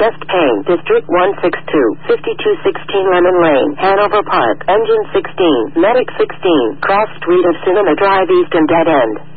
Chest Pain, District 162, 5216 Lemon Lane, Hanover Park, Engine 16, Medic 16, Cross Street of Cinema Drive East and Dead End.